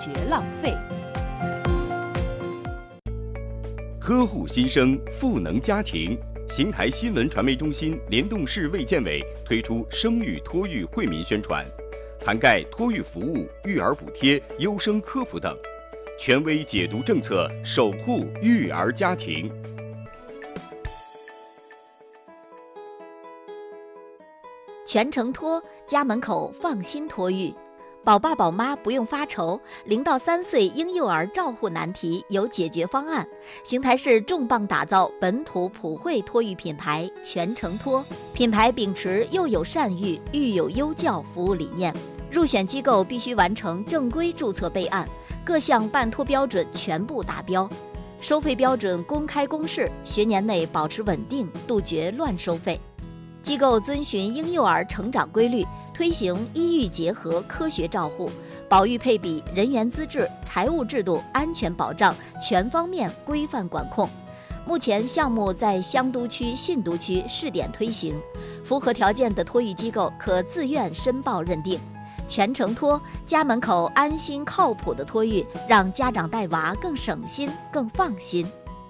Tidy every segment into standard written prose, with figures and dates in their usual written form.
绝浪费。 呵护新生，赋能家庭。邢台新闻传媒中心联动市卫健委推出生育托育惠民宣传，涵盖托育服务、育儿补贴、优生科普等，权威解读政策，守护育儿家庭。 全程托，家门口放心托育，宝爸宝妈不用发愁，0到3岁婴幼儿照护难题有解决方案。邢台市重磅打造本土普惠托育品牌全程托，品牌秉持幼有善育、育有优教服务理念，入选机构必须完成正规注册备案，各项办托标准全部达标，收费标准公开公示，学年内保持稳定，杜绝乱收费。机构遵循婴幼儿成长规律，推行医育结合科学照护，保育配比、人员资质、财务制度、安全保障全方面规范管控。目前项目在香都区、信都区试点推行，符合条件的托育机构可自愿申报认定。全程托，家门口安心靠谱的托育，让家长带娃更省心、更放心。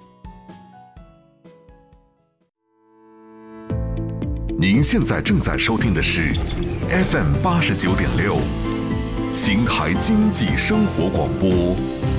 您现在正在收听的是 FM 89.6，邢台经济生活广播。